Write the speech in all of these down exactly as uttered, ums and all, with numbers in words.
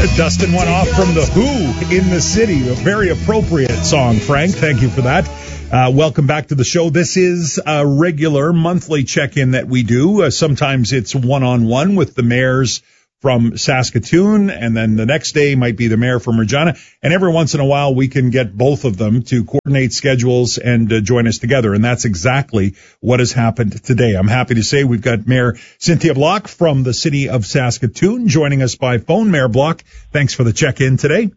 Dustin went off from The Who, In the City. A very appropriate song, Frank. Thank you for that. Uh, welcome back to the show. This is a regular monthly check-in that we do. Uh, sometimes it's one-on-one with the mayors from Saskatoon, and then the next day might be the mayor from Regina. And every once in a while, we can get both of them to coordinate schedules and uh, join us together. And that's exactly what has happened today. I'm happy to say we've got Mayor Cynthia Block from the city of Saskatoon joining us by phone. Mayor Block, thanks for the check-in today.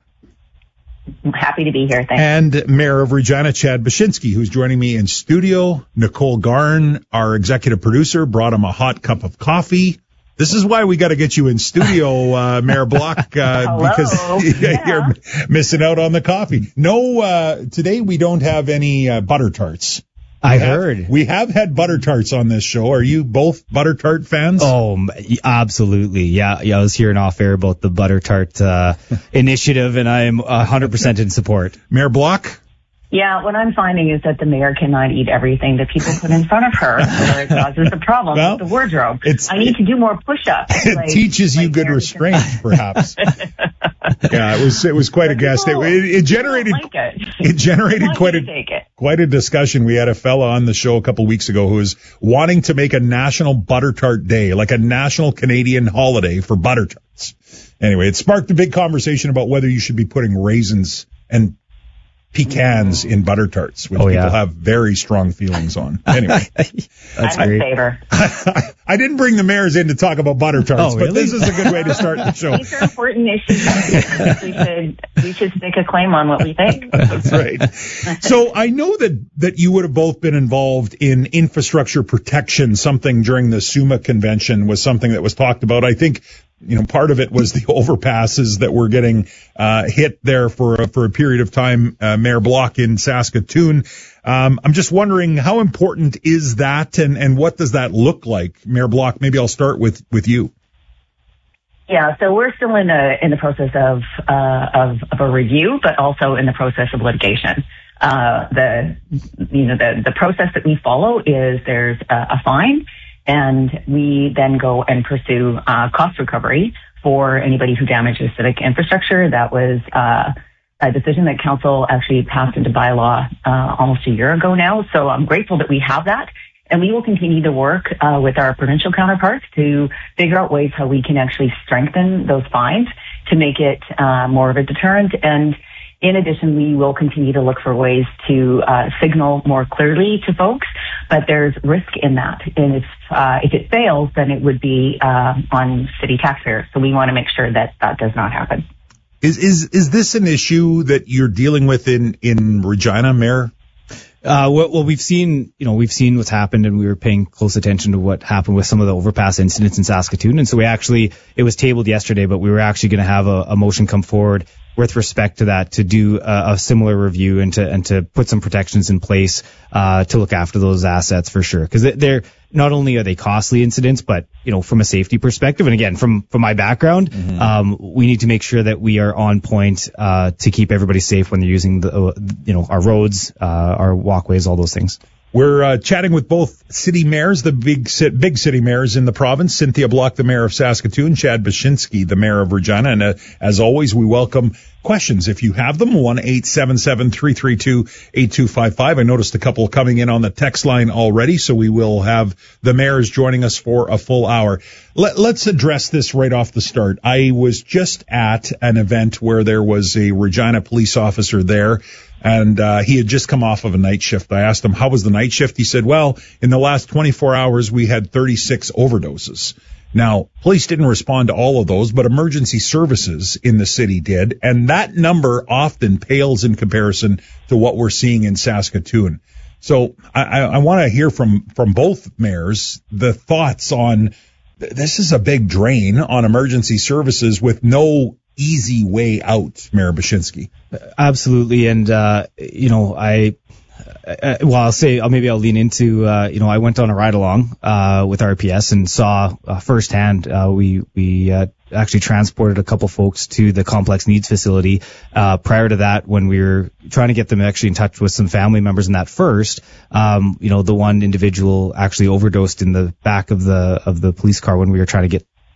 I'm happy to be here. Thanks. And Mayor of Regina, Chad Baczynski, who's joining me in studio. Nicole Garn, our executive producer, brought him a hot cup of coffee. This is why we got to get you in studio, uh, Mayor Block, uh, because yeah. you're missing out on the coffee. No, uh, today we don't have any uh, butter tarts. I we have, heard. We have had butter tarts on this show. Are you both butter tart fans? Oh, absolutely. Yeah, yeah. I was hearing off air about the butter tart uh, initiative, and I am one hundred percent in support. Mayor Block? Yeah, what I'm finding is that the mayor cannot eat everything that people put in front of her, or it causes a problem well, with the wardrobe. I need to do more push-ups. It like, teaches you like good restraint, perhaps. Yeah, it was it was quite a guest. It, it, it generated like it. it generated quite a take it. quite a discussion. We had a fella on the show a couple weeks ago who was wanting to make a national butter tart day, like a national Canadian holiday for butter tarts. Anyway, it sparked a big conversation about whether you should be putting raisins and pecans in butter tarts, which oh, people yeah. have very strong feelings on. Anyway. That's I'm great. in favor. I didn't bring the mayors in to talk about butter tarts, oh, really? but this is a good way to start the show. These are important issues. we should we should stake a claim on what we think. That's right. So I know that, that you would have both been involved in infrastructure protection. Something during the SUMA convention was something that was talked about. I think, you know, part of it was the overpasses that were getting uh, hit there for a, for a period of time, uh, Mayor Block in Saskatoon. Um, I'm just wondering, how important is that, and, and what does that look like? Mayor Block, maybe I'll start with, with you. Yeah, so we're still in a in the process of uh, of, of a review, but also in the process of litigation. Uh, the you know the the process that we follow is there's a, a fine. And we then go and pursue uh, cost recovery for anybody who damages civic infrastructure. That was uh, a decision that council actually passed into bylaw uh, almost a year ago now. So I'm grateful that we have that. And we will continue to work uh, with our provincial counterparts to figure out ways how we can actually strengthen those fines to make it uh, more of a deterrent. And in addition, we will continue to look for ways to uh, signal more clearly to folks, but there's risk in that. And if uh, if it fails, then it would be uh, on city taxpayers. So we want to make sure that that does not happen. Is is is this an issue that you're dealing with in in Regina, Mayor? Uh, well, well, we've seen, you know, we've seen what's happened, and we were paying close attention to what happened with some of the overpass incidents in Saskatoon. And so we actually, it was tabled yesterday, but we were actually going to have a, a motion come forward with respect to that, to do a, a similar review and to and to put some protections in place uh, to look after those assets for sure. Because they're not only are they costly incidents, but you know, from a safety perspective, and again, from from my background, mm-hmm. um, we need to make sure that we are on point uh, to keep everybody safe when they're using the uh, you know our roads, uh, our walkways, all those things. We're uh, chatting with both city mayors, the big big city mayors in the province, Cynthia Block, the mayor of Saskatoon, Chad Baczynski, the mayor of Regina. And uh, as always, we welcome questions. If you have them, one eight seven seven, three three two, eight two five five. I noticed a couple coming in on the text line already, so we will have the mayors joining us for a full hour. Let, let's address this right off the start. I was just at an event where there was a Regina police officer there, and uh, he had just come off of a night shift. I asked him, how was the night shift? He said, well, in the last twenty-four hours, we had thirty-six overdoses. Now, police didn't respond to all of those, but emergency services in the city did, and that number often pales in comparison to what we're seeing in Saskatoon. So I, I, I want to hear from, from both mayors the thoughts on this is a big drain on emergency services with no easy way out, Mayor Baczynski. Absolutely, and uh, you know, I. Uh, well, I'll say, uh, maybe I'll lean into, uh, you know, I went on a ride along, uh, with R P S and saw, uh, firsthand, uh, we, we, uh, actually transported a couple folks to the complex needs facility. Uh, prior to that, when we were trying to get them actually in touch with some family members in that first, um, you know, the one individual actually overdosed in the back of the, of the police car when we were trying to get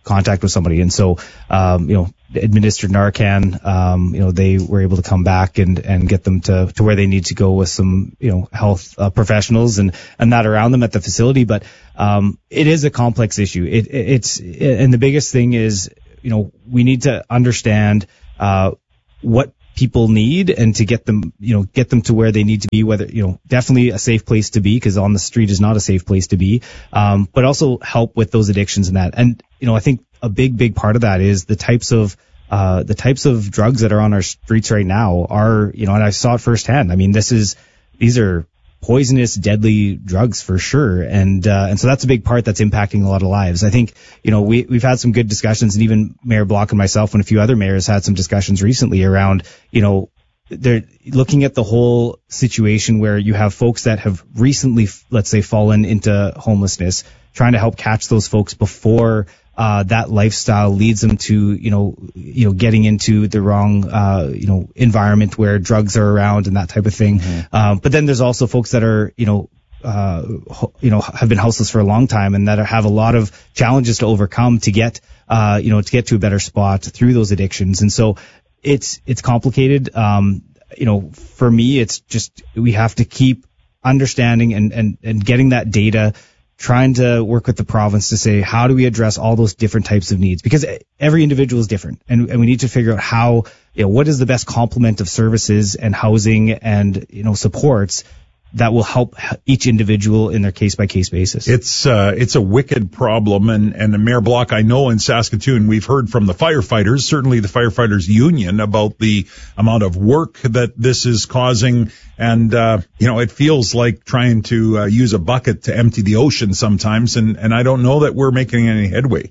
contact with somebody. And so, um, you know, administered Narcan, um, you know, they were able to come back and, and get them to, to where they need to go with some, you know, health uh, professionals and, and that around them at the facility. But, um, it is a complex issue. It, it it's, and the biggest thing is, you know, we need to understand, uh, what people need and to get them, you know, get them to where they need to be, whether, you know, definitely a safe place to be, because on the street is not a safe place to be, um, but also help with those addictions and that. And, you know, I think a big, big part of that is the types of, uh, the types of drugs that are on our streets right now are, you know, and I saw it firsthand. I mean, this is, these are poisonous, deadly drugs for sure. And, uh, and so that's a big part that's impacting a lot of lives. I think, you know, we, we've had some good discussions, and even Mayor Block and myself and a few other mayors had some discussions recently around, you know, they're looking at the whole situation where you have folks that have recently, let's say, fallen into homelessness, trying to help catch those folks before uh that lifestyle leads them to, you know, you know, getting into the wrong, uh, you know, environment where drugs are around and that type of thing. Mm-hmm. Um, but then there's also folks that are, you know, uh, ho- you know, have been houseless for a long time and that are, have a lot of challenges to overcome to get, uh, you know, to get to a better spot through those addictions. And so it's, it's complicated. Um, you know, for me, it's just, we have to keep understanding and, and, and getting that data, trying to work with the province to say, how do we address all those different types of needs? Because every individual is different, and, and we need to figure out how, you know, what is the best complement of services and housing and, you know, supports that will help each individual in their case-by-case basis. It's uh, it's a wicked problem, and and the Mayor Block, I know in Saskatoon, we've heard from the firefighters, certainly the firefighters union, about the amount of work that this is causing, and uh, you know, it feels like trying to uh, use a bucket to empty the ocean sometimes, and and I don't know that we're making any headway.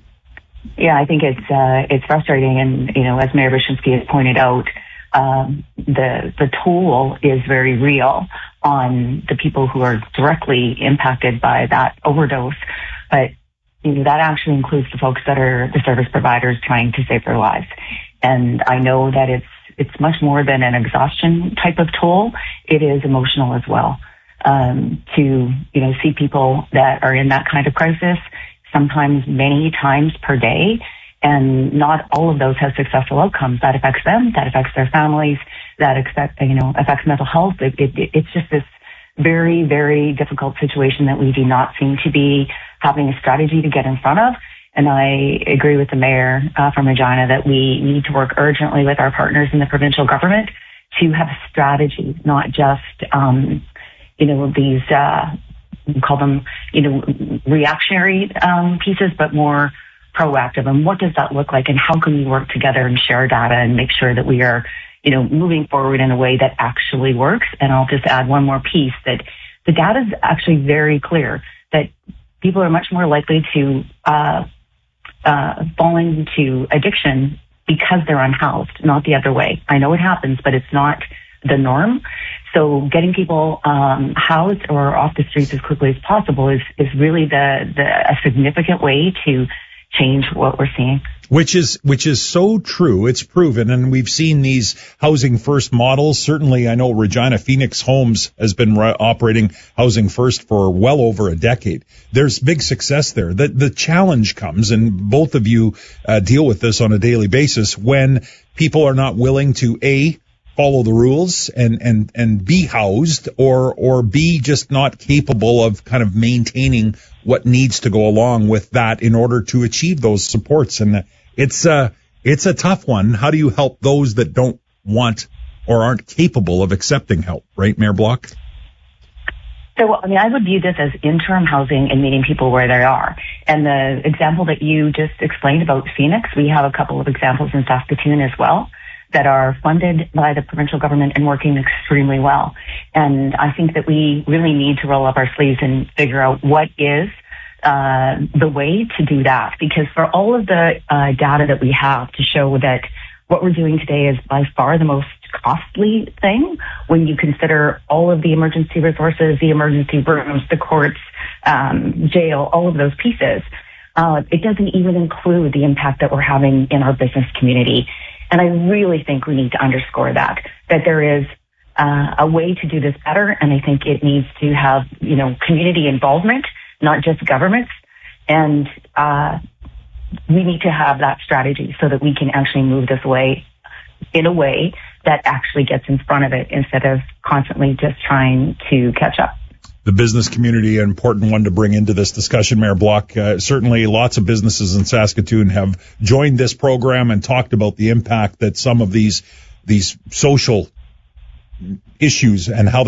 Yeah, I think it's uh, it's frustrating, and you know, as Mayor Wyszynski has pointed out, um, the the toll is very real on the people who are directly impacted by that overdose. But you know, that actually includes the folks that are the service providers trying to save their lives. And I know that it's it's much more than an exhaustion type of toll. It is emotional as well. Um, to you know, see people that are in that kind of crisis, sometimes many times per day, and not all of those have successful outcomes. That affects them, that affects their families, that expect, you know, affects mental health. It, it, it's just this very, very difficult situation that we do not seem to be having a strategy to get in front of. And I agree with the mayor uh, from Regina that we need to work urgently with our partners in the provincial government to have a strategy, not just, um, you know, these, uh, we call them, you know, reactionary um, pieces, but more proactive. And what does that look like? And how can we work together and share data and make sure that we are, you know, moving forward in a way that actually works? And I'll just add one more piece, that the data is actually very clear that people are much more likely to uh, uh, fall into addiction because they're unhoused, not the other way. I know it happens, but it's not the norm. So getting people um, housed or off the streets as quickly as possible is, is really the, the a significant way to change what we're seeing. Which is, which is so true. It's proven. And we've seen these housing first models. Certainly, I know Regina Phoenix Homes has been re- operating housing first for well over a decade. There's big success there. The, the challenge comes, and both of you uh, deal with this on a daily basis, when people are not willing to, A, follow the rules and, and, and be housed, or, or be just not capable of kind of maintaining what needs to go along with that in order to achieve those supports. And it's a, it's a tough one. How do you help those that don't want or aren't capable of accepting help, right, Mayor Block? So, I mean, I would view this as interim housing and meeting people where they are. And the example that you just explained about Phoenix, we have a couple of examples in Saskatoon as well that are funded by the provincial government and working extremely well. And I think that we really need to roll up our sleeves and figure out what is uh, the way to do that. Because for all of the uh, data that we have to show that what we're doing today is by far the most costly thing when you consider all of the emergency resources, the emergency rooms, the courts, um, jail, all of those pieces, uh, it doesn't even include the impact that we're having in our business community. And I really think we need to underscore that, that there is uh, a way to do this better. And I think it needs to have, you know, community involvement, not just governments. And uh, we need to have that strategy so that we can actually move this way in a way that actually gets in front of it instead of constantly just trying to catch up. The business community, an important one to bring into this discussion, Mayor Block. Uh, certainly lots of businesses in Saskatoon have joined this program and talked about the impact that some of these these social issues and how they